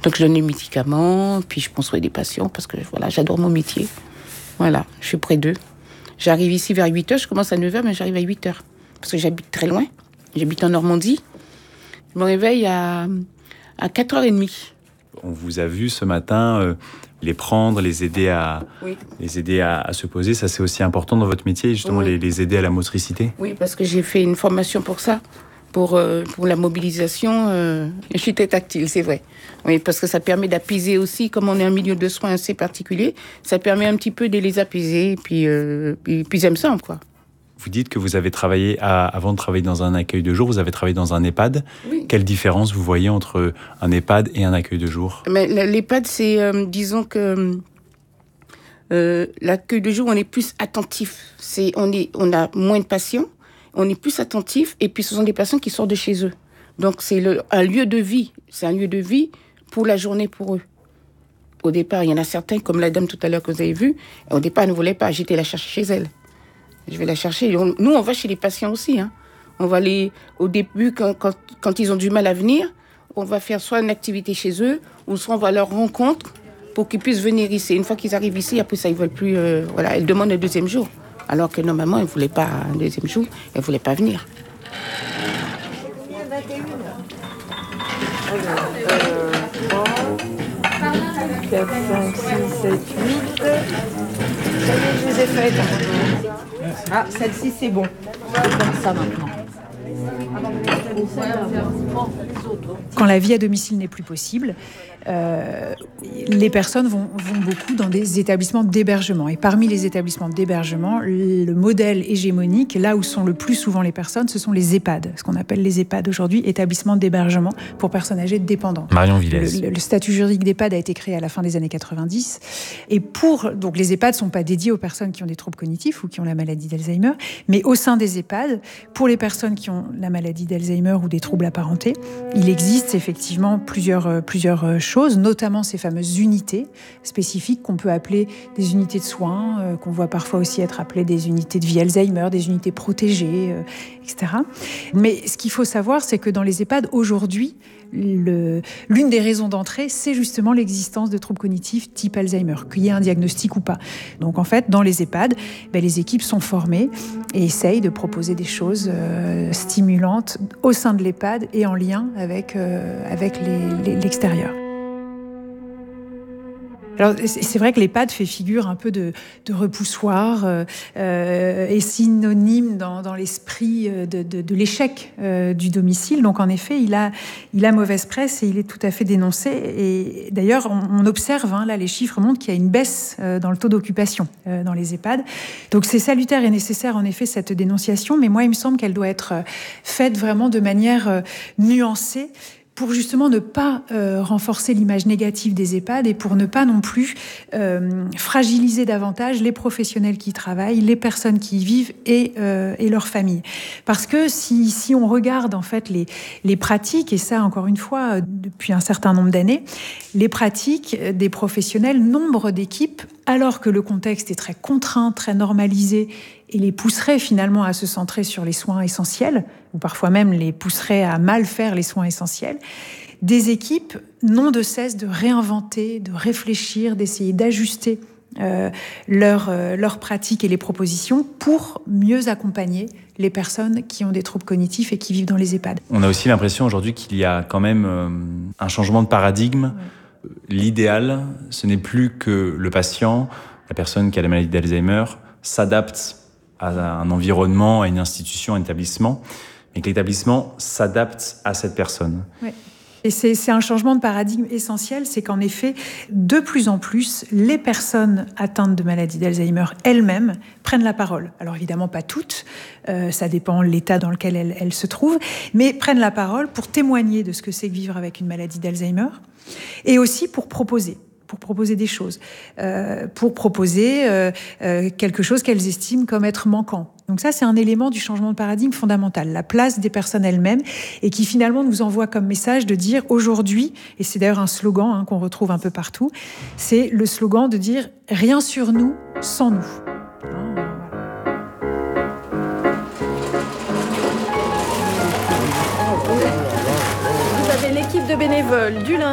Donc, je donne les médicaments, puis je prends soin des patients parce que voilà, j'adore mon métier. Voilà, je suis près d'eux. J'arrive ici vers 8h, je commence à 9h, mais j'arrive à 8h. Parce que j'habite très loin. J'habite en Normandie. Je me réveille à 4h30. On vous a vu ce matin les prendre, les aider à se poser. Ça, c'est aussi important dans votre métier, justement, les aider à la motricité. Oui, parce que j'ai fait une formation pour ça, pour la mobilisation. Je suis très tactile, c'est vrai. Oui, parce que ça permet d'apaiser aussi, comme on est un milieu de soins assez particulier, ça permet un petit peu de les apaiser, et puis ils aiment ça, quoi. Vous dites que vous avez travaillé, avant de travailler dans un accueil de jour, vous avez travaillé dans un EHPAD. Oui. Quelle différence vous voyez entre un EHPAD et un accueil de jour ? Mais l'EHPAD, c'est, disons que l'accueil de jour, on est plus attentif. On a moins de patients, on est plus attentif, et puis ce sont des patients qui sortent de chez eux. Donc c'est un lieu de vie. C'est un lieu de vie pour la journée pour eux. Au départ, il y en a certains, comme la dame tout à l'heure que vous avez vue, au départ, elle ne voulait pas. J'étais la chercher chez elle. Je vais la chercher. Nous, on va chez les patients aussi. Hein. On va au début, quand ils ont du mal à venir, on va faire soit une activité chez eux, ou soit on va à leur rencontre pour qu'ils puissent venir ici. Une fois qu'ils arrivent ici, après ça, ils ne veulent plus... voilà, elles demandent un deuxième jour. Alors que normalement, elles ne voulaient pas un deuxième jour. Elles ne voulaient pas venir. Alors, 4, 5, 6, 7, 8. Ça y est, je les ai faites. Ah, celle-ci, c'est bon. C'est comme ça maintenant. Quand la vie à domicile n'est plus possible, les personnes vont beaucoup dans des établissements d'hébergement. Et parmi les établissements d'hébergement, le modèle hégémonique, là où sont le plus souvent les personnes, ce sont les EHPAD. Ce qu'on appelle les EHPAD aujourd'hui, établissements d'hébergement pour personnes âgées dépendantes. Marion Villès. Le statut juridique d'EHPAD a été créé à la fin des années 90. Et donc les EHPAD ne sont pas dédiés aux personnes qui ont des troubles cognitifs ou qui ont la maladie d'Alzheimer, mais au sein des EHPAD, pour les personnes qui ont la maladie d'Alzheimer ou des troubles apparentés, il existe effectivement plusieurs choses, notamment ces fameuses unités spécifiques qu'on peut appeler des unités de soins, qu'on voit parfois aussi être appelées des unités de vie Alzheimer, des unités protégées, etc. Mais ce qu'il faut savoir, c'est que dans les EHPAD, aujourd'hui, l'une des raisons d'entrée, c'est justement l'existence de troubles cognitifs type Alzheimer, qu'il y ait un diagnostic ou pas. Donc en fait, dans les EHPAD, les équipes sont formées et essayent de proposer des choses stimulantes au sein de l'EHPAD et en lien avec l'extérieur. Alors, c'est vrai que l'EHPAD fait figure un peu de repoussoir, est synonyme dans l'esprit de l'échec du domicile. Donc, en effet, il a mauvaise presse et il est tout à fait dénoncé. Et d'ailleurs, on observe, là, les chiffres montrent qu'il y a une baisse dans le taux d'occupation dans les EHPAD. Donc, c'est salutaire et nécessaire, en effet, cette dénonciation. Mais moi, il me semble qu'elle doit être faite vraiment de manière nuancée, pour justement ne pas renforcer l'image négative des EHPAD et pour ne pas non plus fragiliser davantage les professionnels qui y travaillent, les personnes qui y vivent et leurs familles. Parce que si on regarde en fait les pratiques, et ça encore une fois depuis un certain nombre d'années, les pratiques des professionnels, nombre d'équipes, alors que le contexte est très contraint, très normalisé, et les pousserait finalement à se centrer sur les soins essentiels, ou parfois même les pousserait à mal faire les soins essentiels, des équipes n'ont de cesse de réinventer, de réfléchir, d'essayer d'ajuster leurs pratiques et les propositions pour mieux accompagner les personnes qui ont des troubles cognitifs et qui vivent dans les EHPAD. On a aussi l'impression aujourd'hui qu'il y a quand même un changement de paradigme. Ouais. L'idéal, ce n'est plus que le patient, la personne qui a la maladie d'Alzheimer, s'adapte à un environnement, à une institution, à un établissement, mais que l'établissement s'adapte à cette personne. Oui. Et c'est un changement de paradigme essentiel, c'est qu'en effet, de plus en plus, les personnes atteintes de maladie d'Alzheimer elles-mêmes prennent la parole. Alors évidemment pas toutes, ça dépend de l'état dans lequel elles se trouvent, mais prennent la parole pour témoigner de ce que c'est que vivre avec une maladie d'Alzheimer, et aussi pour proposer des choses, pour proposer quelque chose qu'elles estiment comme être manquant. Donc ça, c'est un élément du changement de paradigme fondamental, la place des personnes elles-mêmes, et qui finalement nous envoie comme message de dire aujourd'hui, et c'est d'ailleurs un slogan qu'on retrouve un peu partout, c'est le slogan de dire « rien sur nous sans nous ». Vous avez l'équipe de bénévoles du lundi